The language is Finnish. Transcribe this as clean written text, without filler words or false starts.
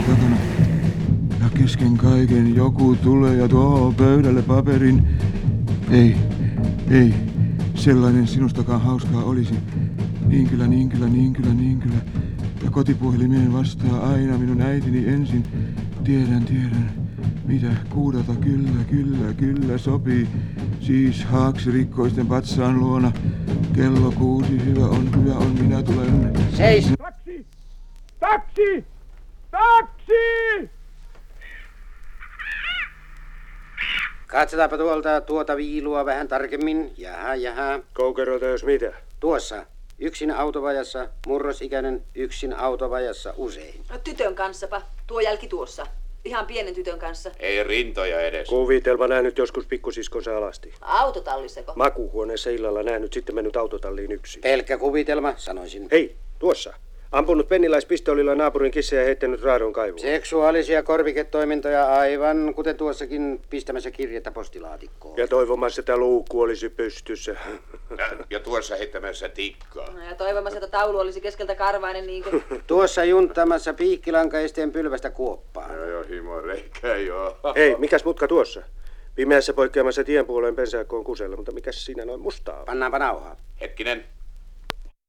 takana. Ja kesken kaiken joku tulee ja tuo pöydälle paperin. Ei, sellainen sinustakaan hauskaa olisi. Niin kyllä. Ja kotipuhelimeen vastaa aina minun äitini ensin. Tiedän. Mitä kuudata, kyllä sopii. Siis haaksirikkoisten patsaan luona. Kello 6, hyvä on, minä tulen. Seis! Taksi! Katsotaanpa tuota viilua vähän tarkemmin. Jaha. Koukerolta jos mitä? Tuossa. Yksin autovajassa, murrosikäinen, yksin autovajassa usein. No tytön kanssapa. Tuo jälki tuossa. Ihan pienen tytön kanssa. Ei rintoja edes. Kuvitelma nähnyt joskus pikkusiskonsa alasti. Autotallissako? Makuuhuoneessa illalla nähnyt, sitten mennyt autotalliin yksin. Pelkkä kuvitelma, sanoisin. Hei, tuossa. Ampunut penniläispistoolilla naapurin kissaa ja heittänyt raadon kaivuun. Seksuaalisia korviketoimintoja aivan, kuten tuossakin pistämässä kirjettä postilaatikkoon. Ja toivomassa, että luukku olisi pystyssä. Ja tuossa heittämässä tikkaa. No ja toivomassa, että taulu olisi keskeltä karvainen niin kuin... Tuossa junttaamassa piikkilankaesteen pylvästä kuoppaan. Joo, himo reikä joo. Hei, mikäs mutka tuossa? Pimeässä poikkeamassa tien puoleen pensaakkoon kusella, mutta mikäs siinä noin mustaa on? Pannaanpa nauhaa. Hetkinen,